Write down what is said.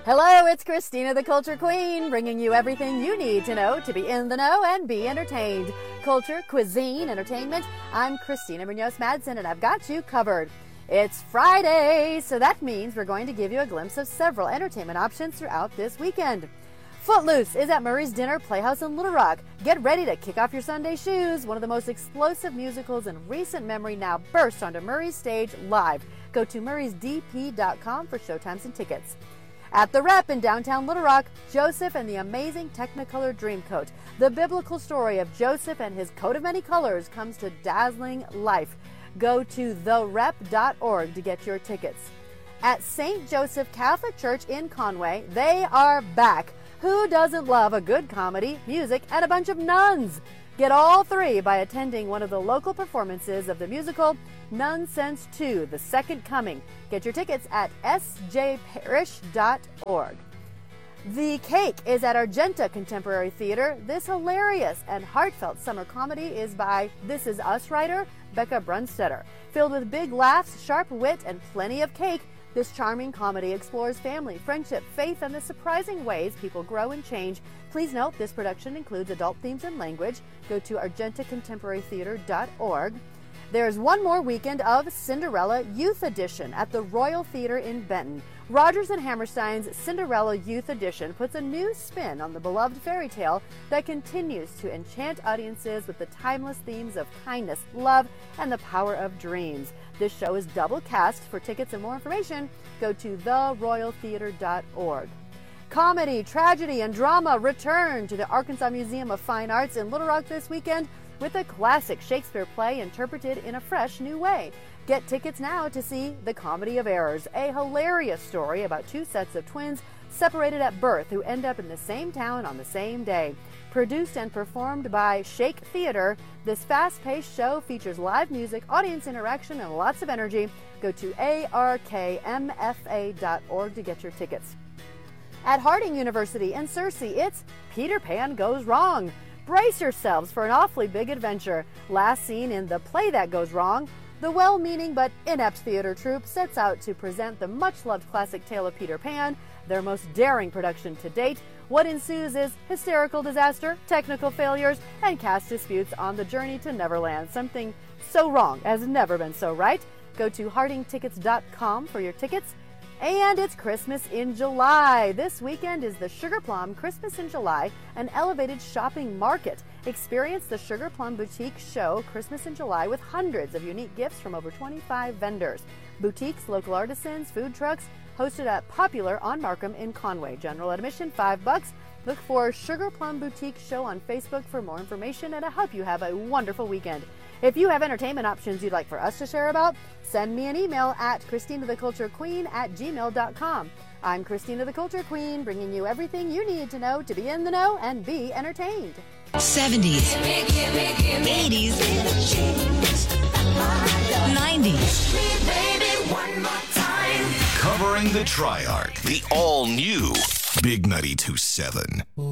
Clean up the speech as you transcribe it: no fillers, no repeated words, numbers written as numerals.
Hello, it's Christina the Culture Queen, bringing you everything you need to know to be in the know and be entertained. Culture, cuisine, entertainment. I'm Christina Munoz-Madsen, and I've got you covered. It's Friday, so that means we're going to give you a glimpse of several entertainment options throughout this weekend. Footloose is at Murray's Dinner Playhouse in Little Rock. Get ready to kick off your Sunday shoes. One of the most explosive musicals in recent memory now bursts onto Murray's stage live. Go to murraysdp.com for showtimes and tickets. At the Rep in downtown Little Rock, Joseph and the Amazing Technicolor Dreamcoat. The biblical story of Joseph and his coat of many colors comes to dazzling life. Go to therep.org to get your tickets. At St. Joseph Catholic Church in Conway, they are back. Who doesn't love a good comedy, music, and a bunch of nuns? Get all three by attending one of the local performances of the musical Nonsense 2, The Second Coming. Get your tickets at sjparish.org. The Cake is at Argenta Contemporary Theater. This hilarious and heartfelt summer comedy is by This Is Us writer Becca Brunstetter. Filled with big laughs, sharp wit, and plenty of cake, this charming comedy explores family, friendship, faith, and the surprising ways people grow and change. Please note this production includes adult themes and language. Go to argentacontemporarytheater.org. There's one more weekend of Cinderella Youth Edition at the Royal Theater in Benton. Rodgers and Hammerstein's Cinderella Youth Edition puts a new spin on the beloved fairy tale that continues to enchant audiences with the timeless themes of kindness, love, and the power of dreams. This show is double cast. For tickets and more information, go to theroyaltheater.org. Comedy, tragedy, and drama return to the Arkansas Museum of Fine Arts in Little Rock this weekend with a classic Shakespeare play interpreted in a fresh new way. Get tickets now to see The Comedy of Errors, a hilarious story about two sets of twins separated at birth who end up in the same town on the same day. Produced and performed by Shake Theater, this fast-paced show features live music, audience interaction, and lots of energy. Go to arkmfa.org to get your tickets. At Harding University in Searcy, it's Peter Pan Goes Wrong. Brace yourselves for an awfully big adventure. Last seen in The Play That Goes Wrong, the well-meaning but inept theater troupe sets out to present the much-loved classic tale of Peter Pan, their most daring production to date. What ensues is hysterical disaster, technical failures, and cast disputes on the journey to Neverland. Something so wrong has never been so right. Go to hardingtickets.com for your tickets. And it's Christmas in July. This weekend is the Sugar Plum Christmas in July, an elevated shopping market. Experience the Sugar Plum Boutique Show Christmas in July with hundreds of unique gifts from over 25 vendors. Boutiques, local artisans, food trucks, hosted at Popular on Markham in Conway. General admission $5. Look for Sugar Plum Boutique Show on Facebook for more information, and I hope you have a wonderful weekend. If you have entertainment options you'd like for us to share about, send me an email at christinatheculturequeen@gmail.com. I'm Christina the Culture Queen, bringing you everything you need to know to be in the know and be entertained. 70s, 80s, 90s. Covering the Triarch, the all-new Big 92.7.